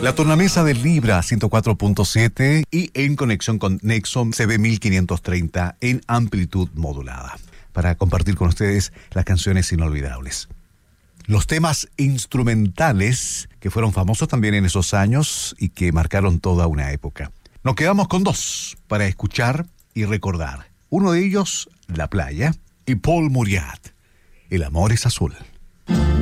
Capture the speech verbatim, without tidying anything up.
La tornamesa del Libra ciento cuatro punto siete y en conexión con Nexon C B mil quinientos treinta en amplitud modulada, para compartir con ustedes las canciones inolvidables. Los temas instrumentales que fueron famosos también en esos años y que marcaron toda una época. Nos quedamos con dos para escuchar y recordar. Uno de ellos, La Playa, y Paul Muriat, El amor es azul.